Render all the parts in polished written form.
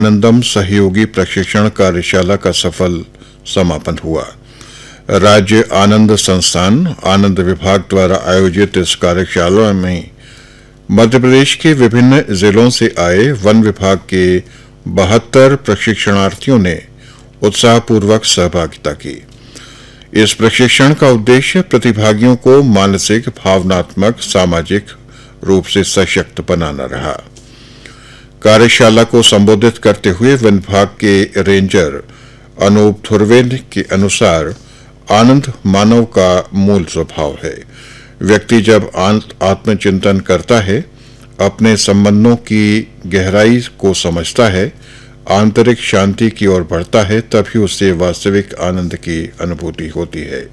आनंदम सहयोगी प्रशिक्षण कार्यशाला का सफल समापन हुआ। राज्य आनंद संस्थान आनंद विभाग द्वारा आयोजित इस कार्यशाला में मध्य प्रदेश के विभिन्न जिलों से आए वन विभाग के 72 प्रशिक्षणार्थियों ने उत्साहपूर्वक सहभागिता की। इस प्रशिक्षण का उद्देश्य प्रतिभागियों को मानसिक, भावनात्मक, सामाजिक रूप से सशक्त बनाना रहा। कार्यशाला को संबोधित करते हुए वन विभाग के रेंजर अनूप धुर्वे के अनुसार आनंद मानव का मूल स्वभाव है। व्यक्ति जब आत्मचिंतन करता है, अपने संबंधों की गहराई को समझता है, आंतरिक शांति की ओर बढ़ता है, तभी उसे वास्तविक आनंद की अनुभूति होती है।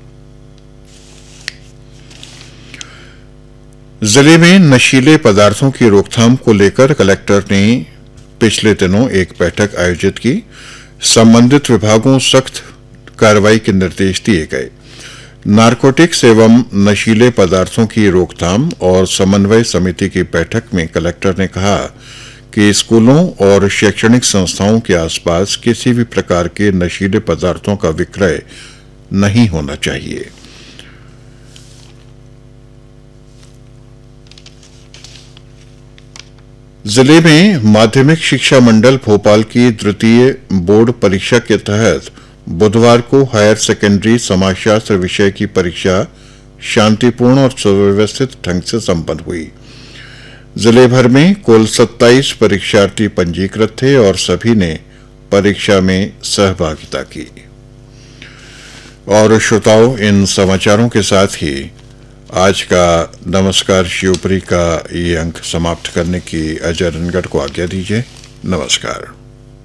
जिले में नशीले पदार्थों की रोकथाम को लेकर कलेक्टर ने पिछले दिनों एक बैठक आयोजित की। संबंधित विभागों सख्त कार्रवाई के निर्देश दिए गए। नारकोटिक्स एवं नशीले पदार्थों की रोकथाम और समन्वय समिति की बैठक में कलेक्टर ने कहा कि स्कूलों और शैक्षणिक संस्थाओं के आसपास किसी भी प्रकार के नशीले पदार्थों का विक्रय नहीं होना चाहिए। जिले में माध्यमिक शिक्षा मंडल भोपाल की द्वितीय बोर्ड परीक्षा के तहत बुधवार को हायर सेकेंडरी समाजशास्त्र विषय की परीक्षा शांतिपूर्ण और सुव्यवस्थित ढंग से संपन्न हुई। जिले भर में कुल 27 परीक्षार्थी पंजीकृत थे और सभी ने परीक्षा में सहभागिता की। और श्रोताओं, इन समाचारों के साथ ही आज का नमस्कार शिवपुरी का ये अंक समाप्त करने की अजय रनगढ़ को आज्ञा दीजिए। नमस्कार।